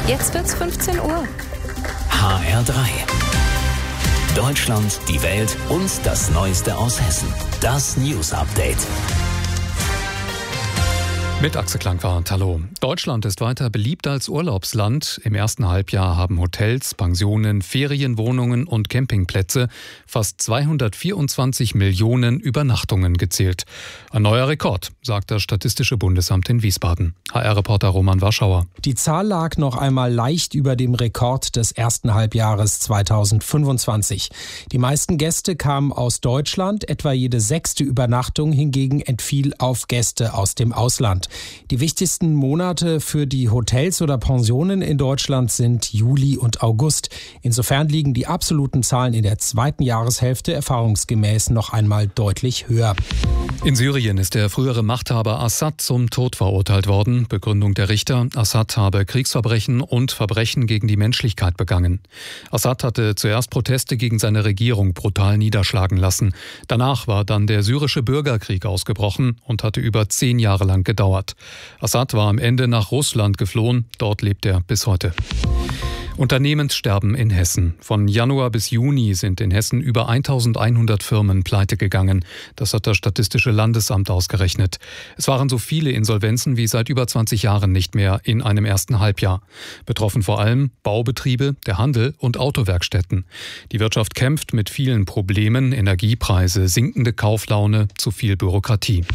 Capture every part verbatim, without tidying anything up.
Jetzt wird's fünfzehn Uhr. H R drei. Deutschland, die Welt und das Neueste aus Hessen. Das News Update. Mit Axel Klangwart, hallo. Deutschland ist weiter beliebt als Urlaubsland. Im ersten Halbjahr haben Hotels, Pensionen, Ferienwohnungen und Campingplätze fast zweihundertvierundzwanzig Millionen Übernachtungen gezählt. Ein neuer Rekord, sagt das Statistische Bundesamt in Wiesbaden. H R-Reporter Roman Warschauer. Die Zahl lag noch einmal leicht über dem Rekord des ersten Halbjahres zweitausendfünfundzwanzig. Die meisten Gäste kamen aus Deutschland, etwa jede sechste Übernachtung hingegen entfiel auf Gäste aus dem Ausland. Die wichtigsten Monate für die Hotels oder Pensionen in Deutschland sind Juli und August. Insofern liegen die absoluten Zahlen in der zweiten Jahreshälfte erfahrungsgemäß noch einmal deutlich höher. In Syrien ist der frühere Machthaber Assad zum Tod verurteilt worden. Begründung der Richter: Assad habe Kriegsverbrechen und Verbrechen gegen die Menschlichkeit begangen. Assad hatte zuerst Proteste gegen seine Regierung brutal niederschlagen lassen. Danach war dann der syrische Bürgerkrieg ausgebrochen und hatte über zehn Jahre lang gedauert. Assad war am Ende nach Russland geflohen. Dort lebt er bis heute. Unternehmenssterben in Hessen. Von Januar bis Juni sind in Hessen über eintausendeinhundert Firmen pleite gegangen. Das hat das Statistische Landesamt ausgerechnet. Es waren so viele Insolvenzen wie seit über zwanzig Jahren nicht mehr in einem ersten Halbjahr. Betroffen vor allem Baubetriebe, der Handel und Autowerkstätten. Die Wirtschaft kämpft mit vielen Problemen: Energiepreise, sinkende Kauflaune, zu viel Bürokratie.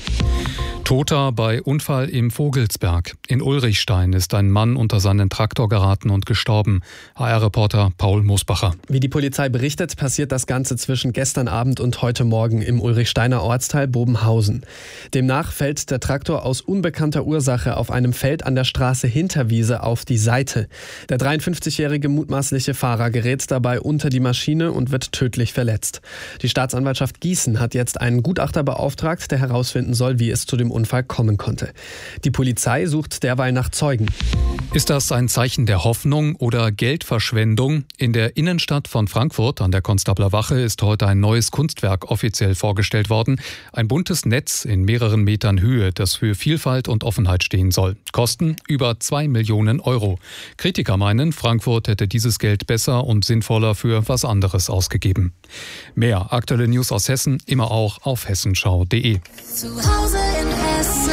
Toter bei Unfall im Vogelsberg. In Ulrichstein ist ein Mann unter seinen Traktor geraten und gestorben. H R-Reporter Paul Mosbacher. Wie die Polizei berichtet, passiert das Ganze zwischen gestern Abend und heute Morgen im Ulrichsteiner Ortsteil Bobenhausen. Demnach fällt der Traktor aus unbekannter Ursache auf einem Feld an der Straße Hinterwiese auf die Seite. Der dreiundfünfzigjährige mutmaßliche Fahrer gerät dabei unter die Maschine und wird tödlich verletzt. Die Staatsanwaltschaft Gießen hat jetzt einen Gutachter beauftragt, der herausfinden soll, wie es zu dem Unfall kommen konnte. Die Polizei sucht derweil nach Zeugen. Ist das ein Zeichen der Hoffnung oder Geldverschwendung? In der Innenstadt von Frankfurt an der Konstabler Wache ist heute ein neues Kunstwerk offiziell vorgestellt worden. Ein buntes Netz in mehreren Metern Höhe, das für Vielfalt und Offenheit stehen soll. Kosten über zwei Millionen Euro. Kritiker meinen, Frankfurt hätte dieses Geld besser und sinnvoller für was anderes ausgegeben. Mehr aktuelle News aus Hessen immer auch auf hessenschau punkt de. Zu Hause in Hessen.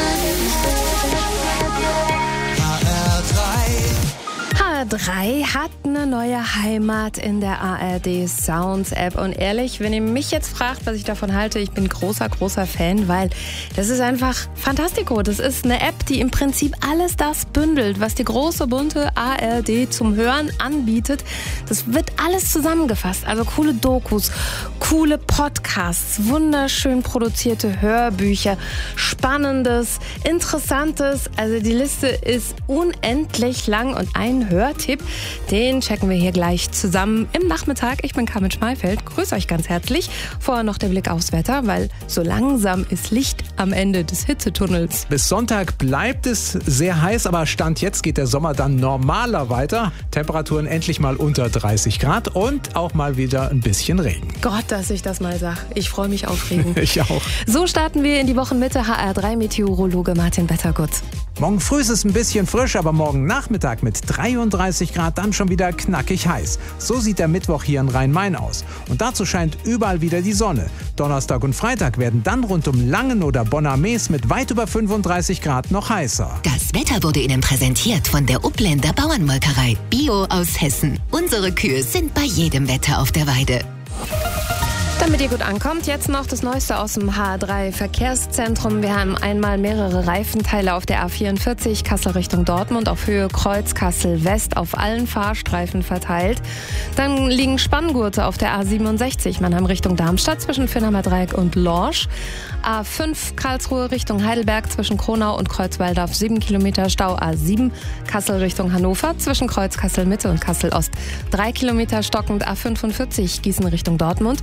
H R drei hat eine neue Heimat in der A R D Sounds App. Und ehrlich, wenn ihr mich jetzt fragt, was ich davon halte, ich bin großer, großer Fan, weil das ist einfach fantastico. Das ist eine App, die im Prinzip alles das bündelt, was die große, bunte A R D zum Hören anbietet. Das wird alles zusammengefasst. Also coole Dokus, coole Podcasts, wunderschön produzierte Hörbücher, Spannendes, Interessantes. Also die Liste ist unendlich lang und ein Hörtipp, den checken wir hier gleich zusammen im Nachmittag. Ich bin Carmen Schmeifeld, grüße euch ganz herzlich. Vorher noch der Blick aufs Wetter, weil so langsam ist Licht am Ende des Hitzetunnels. Bis Sonntag bleibt es sehr heiß, aber Stand jetzt geht der Sommer dann normaler weiter. Temperaturen endlich mal unter dreißig Grad und auch mal wieder ein bisschen Regen. Gott, dass ich das mal sage. Ich freue mich auf Regen. Ich auch. So starten wir in die Wochenmitte. H R drei Meteorologe Martin Bettergut. Morgen früh ist es ein bisschen frisch, aber morgen Nachmittag mit dreiunddreißig Grad dann schon wieder knackig heiß. So sieht der Mittwoch hier in Rhein-Main aus. Und dazu scheint überall wieder die Sonne. Donnerstag und Freitag werden dann rund um Langen oder Bonner-Mees mit weit über fünfunddreißig Grad noch heißer. Das Wetter wurde Ihnen präsentiert von der Upländer Bauernmolkerei. Bio aus Hessen. Unsere Kühe sind bei jedem Wetter auf der Weide. Damit ihr gut ankommt, jetzt noch das Neueste aus dem H R drei Verkehrszentrum. Wir haben einmal mehrere Reifenteile auf der A vierundvierzig Kassel Richtung Dortmund auf Höhe Kreuz Kassel West auf allen Fahrstreifen verteilt. Dann liegen Spanngurte auf der A siebenundsechzig Mannheim Richtung Darmstadt zwischen Vinnheimer Dreieck und Lorsch. A fünf Karlsruhe Richtung Heidelberg zwischen Kronau und Kreuzwaldorf sieben Kilometer Stau. A sieben Kassel Richtung Hannover zwischen Kreuz Kassel Mitte und Kassel Ost drei Kilometer stockend. A fünfundvierzig Gießen Richtung Dortmund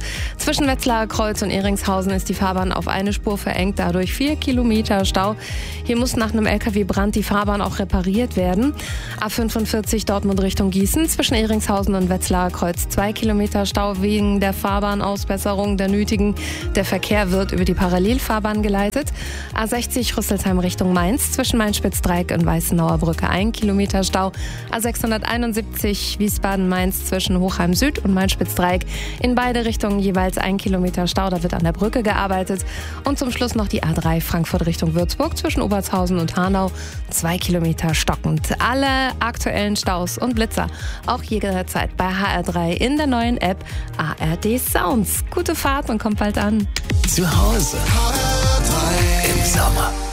Zwischen Wetzlarer Kreuz und Ehringshausen ist die Fahrbahn auf eine Spur verengt, dadurch vier Kilometer Stau. Hier muss nach einem L K W-Brand die Fahrbahn auch repariert werden. A fünfundvierzig Dortmund Richtung Gießen, zwischen Ehringshausen und Wetzlarer Kreuz zwei Kilometer Stau wegen der Fahrbahnausbesserung der nötigen. Der Verkehr wird über die Parallelfahrbahn geleitet. A sechzig Rüsselsheim Richtung Mainz, zwischen Main-Spitz-Dreieck und Weißenauer Brücke ein Kilometer Stau. A sechshunderteinundsiebzig Wiesbaden-Mainz zwischen Hochheim Süd und Main-Spitz-Dreieck. In beide Richtungen jeweils ein Kilometer Stau, da wird an der Brücke gearbeitet. Und zum Schluss noch die A drei Frankfurt Richtung Würzburg, zwischen Obertshausen und Hanau, zwei Kilometer stockend. Alle aktuellen Staus und Blitzer auch jederzeit bei H R drei in der neuen App A R D Sounds. Gute Fahrt und kommt bald an. Zu Hause im Sommer.